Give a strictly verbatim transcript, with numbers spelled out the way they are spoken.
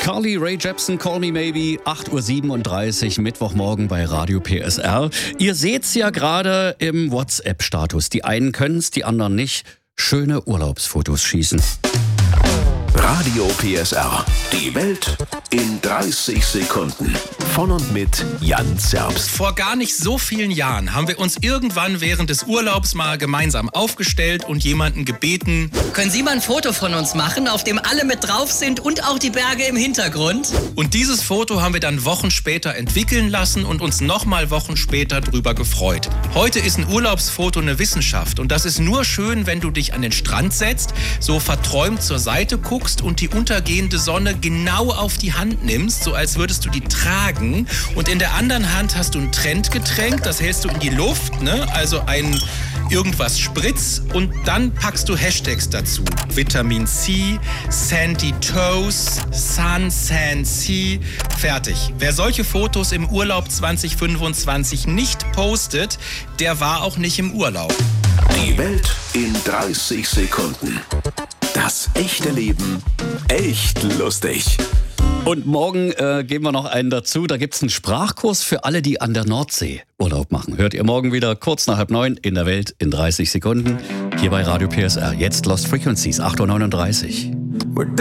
Carly Rae Jepsen, Call Me Maybe, acht Uhr siebenunddreißig, Mittwochmorgen bei Radio P S R. Ihr seht's ja gerade im WhatsApp-Status. Die einen können's, die anderen nicht. Schöne Urlaubsfotos schießen. Radio P S R. Die Welt in dreißig Sekunden. Von und mit Jan Zerbst. Vor gar nicht so vielen Jahren haben wir uns irgendwann während des Urlaubs mal gemeinsam aufgestellt und jemanden gebeten: Können Sie mal ein Foto von uns machen, auf dem alle mit drauf sind und auch die Berge im Hintergrund? Und dieses Foto haben wir dann Wochen später entwickeln lassen und uns nochmal Wochen später drüber gefreut. Heute ist ein Urlaubsfoto eine Wissenschaft und das ist nur schön, wenn du dich an den Strand setzt, so verträumt zur Seite guckst und die untergehende Sonne genau auf die Hand nimmst, so als würdest du die tragen. Und in der anderen Hand hast du ein Trendgetränk, das hältst du in die Luft, ne? Also ein irgendwas Spritz, und dann packst du Hashtags dazu. Vitamin C, Sandy Toes, Sun, Sand, Sea, fertig. Wer solche Fotos im Urlaub zwanzig fünfundzwanzig nicht postet, der war auch nicht im Urlaub. Die Welt in dreißig Sekunden. Das echte Leben echt lustig. Und morgen äh, geben wir noch einen dazu. Da gibt's einen Sprachkurs für alle, die an der Nordsee Urlaub machen. Hört ihr morgen wieder kurz nach halb neun in der Welt in dreißig Sekunden. Hier bei Radio P S R. Jetzt Lost Frequencies, acht Uhr neununddreißig.